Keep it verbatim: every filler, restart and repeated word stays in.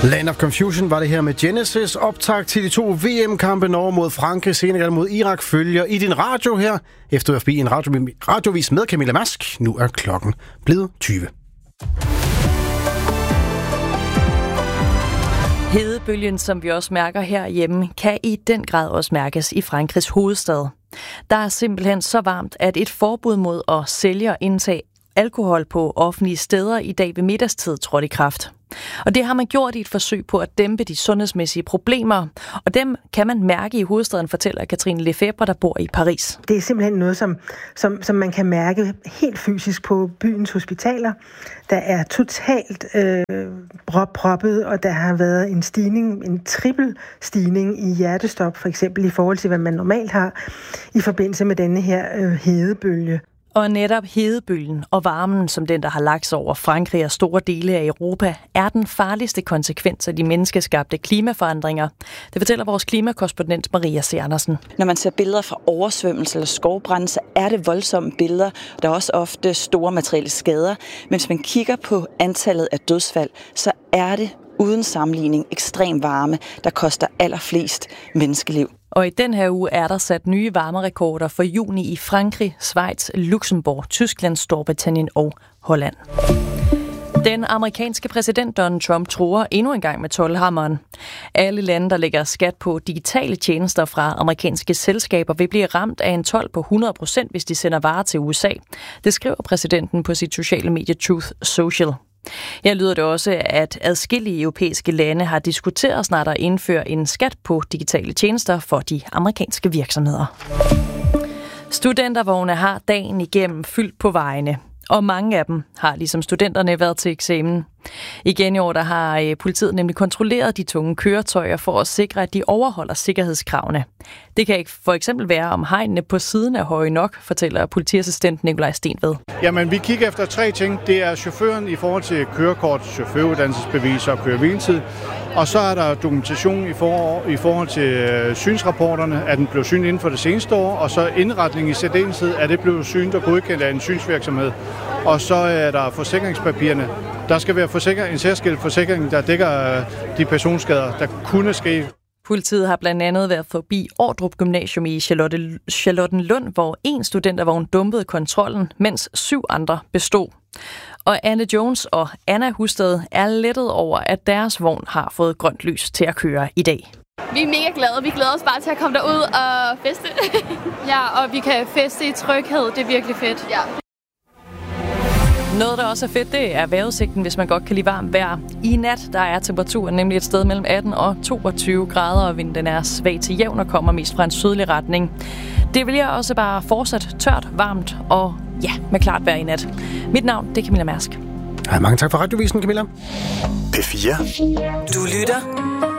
Land of Confusion var det her med Genesis. Optakt til de to V M-kampe, Norge mod Frankrig, Senegal mod Irak, følger i din radio her. Efter F B en radio, radiovis med Camilla Mask. Nu er klokken blevet tyve. Hedebølgen, som vi også mærker herhjemme, kan i den grad også mærkes i Frankrigs hovedstad. Der er simpelthen så varmt, at et forbud mod at sælge og indtage alkohol på offentlige steder i dag ved middagstid trådte i kraft. Og det har man gjort i et forsøg på at dæmpe de sundhedsmæssige problemer, og dem kan man mærke i hovedstaden, fortæller Katrine Lefebvre, der bor i Paris. Det er simpelthen noget, som, som, som man kan mærke helt fysisk på byens hospitaler. Der er totalt øh, proppet, og der har været en stigning, en trippel stigning i hjertestop, for eksempel i forhold til, hvad man normalt har i forbindelse med denne her øh, hedebølge. Og netop hedebølgen og varmen, som den, der har lagt sig over Frankrig og store dele af Europa, er den farligste konsekvens af de menneskeskabte klimaforandringer. Det fortæller vores klimakorrespondent Maria C. Andersen. Når man ser billeder fra oversvømmelse eller skovbrand, så er det voldsomme billeder. Der er også ofte store materielle skader. Men hvis man kigger på antallet af dødsfald, så er det uden sammenligning ekstrem varme, der koster allerflest menneskeliv. Og i den her uge er der sat nye varmerekorder for juni i Frankrig, Schweiz, Luxembourg, Tyskland, Storbritannien og Holland. Den amerikanske præsident Donald Trump truer endnu en gang med toldhammeren. Alle lande, der lægger skat på digitale tjenester fra amerikanske selskaber, vil blive ramt af en told på hundrede procent, hvis de sender varer til U S A. Det skriver præsidenten på sit sociale medie Truth Social. Her lyder det også, at adskillige europæiske lande har diskuteret snart at indføre en skat på digitale tjenester for de amerikanske virksomheder. Studentervogne har dagen igennem fyldt på vejene, og mange af dem har ligesom studenterne været til eksamen. Igen i år der har politiet nemlig kontrolleret de tunge køretøjer for at sikre, at de overholder sikkerhedskravene. Det kan ikke for eksempel være, om hegnene på siden er høje nok, fortæller politiassistent Nikolaj Stenved. Jamen, vi kigger efter tre ting. Det er chaufføren i forhold til kørekort, chaufføruddannelsesbevis og køre-hviletid. Og så er der dokumentation i, for, i forhold til synsrapporterne, at den blev synet inden for det seneste år, og så indretning i særdeleshed, at det blev synet og godkendt af en synsvirksomhed. Og så er der forsikringspapirerne. Der skal være forsikring, en særskilt forsikring, der dækker de personskader, der kunne ske. Politiet har blandt andet været forbi Ordrup Gymnasium i Charlotte, Charlottenlund, hvor en studentervogn dumpede kontrollen, mens syv andre bestod. Og Anne Jones og Anna Husted er lettet over, at deres vogn har fået grønt lys til at køre i dag. Vi er mega glade. Vi glæder os bare til at komme derud og feste. Ja, og vi kan feste i tryghed. Det er virkelig fedt. Ja. Noget, der også er fedt, det er vejrudsigten, hvis man godt kan lide varmt vejr. I nat, der er temperaturen nemlig et sted mellem atten og toogtyve grader, og vinden er svag til jævn og kommer mest fra en sydlig retning. Det bliver også bare fortsat tørt, varmt og ja, med klart vejr i nat. Mit navn, det er Camilla Mask. Ja, mange tak for radiovisen, Camilla. P fire. Du lytter